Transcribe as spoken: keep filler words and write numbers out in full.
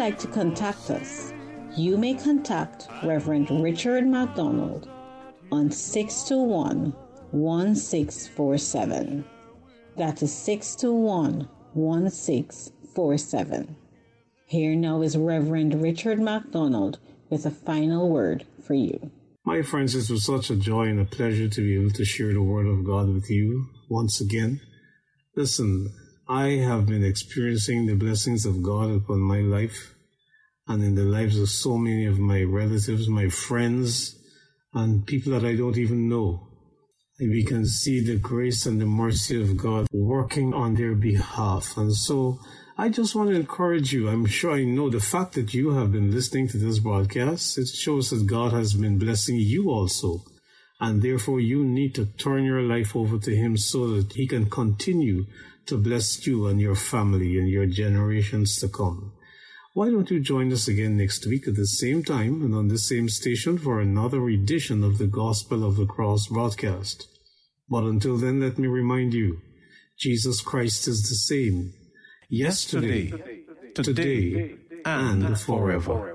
like to contact us, you may contact Reverend Richard MacDonald on six two one, one six four seven. That is six two one, one six four seven. Here now is Reverend Richard MacDonald with a final word for you. My friends, it was such a joy and a pleasure to be able to share the Word of God with you once again. Listen, I have been experiencing the blessings of God upon my life and in the lives of so many of my relatives, my friends, and people that I don't even know. And we can see the grace and the mercy of God working on their behalf. And so I just want to encourage you. I'm sure I know the fact that you have been listening to this broadcast, it shows that God has been blessing you also. And therefore you need to turn your life over to Him so that He can continue to bless you and your family and your generations to come. Why don't you join us again next week at the same time and on the same station for another edition of the Gospel of the Cross broadcast. But until then, let me remind you, Jesus Christ is the same, yesterday, today, and forever.